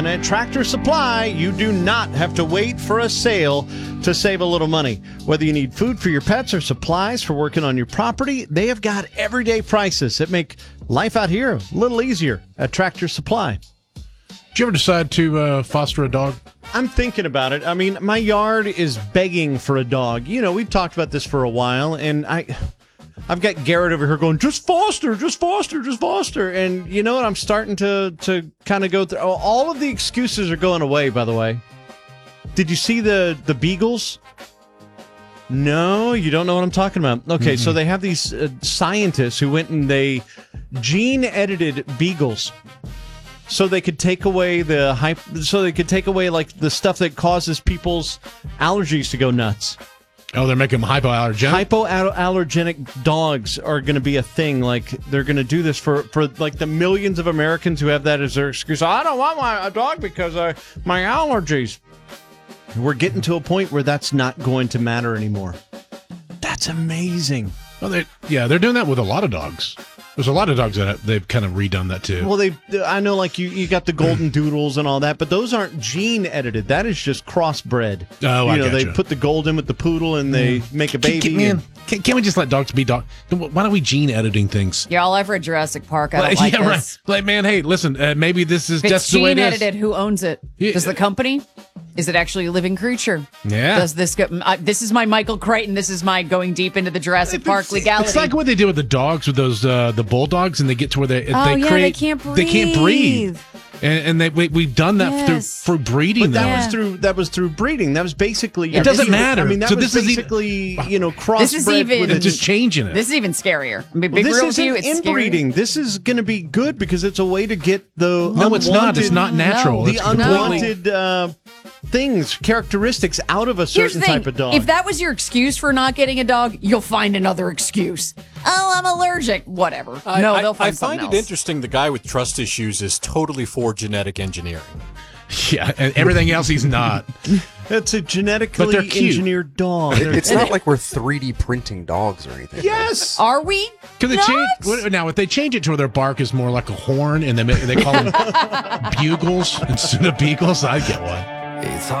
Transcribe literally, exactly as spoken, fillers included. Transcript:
At Tractor Supply, you do not have to wait for a sale to save a little money. Whether you need food for your pets or supplies for working on your property, they have got everyday prices that make life out here a little easier at Tractor Supply. Did you ever decide to uh, foster a dog? I'm thinking about it. I mean, my yard is begging for a dog. You know, we've talked about this for a while, and I... I've got Garrett over here going, just foster, just foster, just foster. And you know what? I'm starting to, to kind of go through. Oh, all of the excuses are going away, by the way. Did you see the, the beagles? No, you don't know what I'm talking about. Okay, mm-hmm. So they have these uh, scientists who went and they gene-edited beagles so they could take away the hype, so they could take away like the stuff that causes people's allergies to go nuts. Oh, they're making them hypoallergenic? Hypoallergenic dogs are going to be a thing. Like, they're going to do this for, for, like, the millions of Americans who have that as their excuse. I don't want my, a dog because of my allergies. We're getting to a point where that's not going to matter anymore. That's amazing. Well, they, yeah, they're doing that with a lot of dogs. There's a lot of dogs that have, they've kind of redone that too. Well, they, I know, like you, you got the golden doodles and all that, but those aren't gene edited. That is just crossbred. Oh, you I know, gotcha. They put the gold in with the poodle and they mm. make a baby. Can, man, can, can't we just let dogs be dogs? Why don't we gene editing things? You're all over at Jurassic Park. I don't like yeah, this. Right. Like, man, hey, listen, uh, maybe this is if just it's the way it gene is. edited, who owns it? Yeah. Does the company? Is it actually a living creature? Yeah. Does this go? Uh, this is my Michael Crichton. This is my going deep into the Jurassic Park legality. It's like what they did with the dogs, with those uh, the bulldogs, and they get to where they oh, they yeah, create they can't breathe. They can't breathe, and, and they we, we've done that yes. through through breeding. But that them. was through that was through breeding. That was basically. It doesn't matter. I mean, that so was this basically is even, you know crossbred. This is even with it's just changing it. This is even scarier. I mean, well, big this real isn't view, it's inbreeding. scary. This is going to be good because it's a way to get the no, it's not. It's not natural. No. The it's unwanted uh, things, characteristics out of a Here's certain the thing. type of dog. If that was your excuse for not getting a dog, you'll find another excuse. Oh, I'm allergic. Whatever. I, no, I, they'll find I something find else. it interesting the guy with trust issues is totally for genetic engineering. Yeah, and everything else he's not. It's a genetically But they're cute. engineered dog. It- it's not like we're three D printing dogs or anything. Yes. Are we? Can they Not? change what, now? If they change it to where their bark is more like a horn, and they make, they call them bugles instead of beagles, I'd get one. It's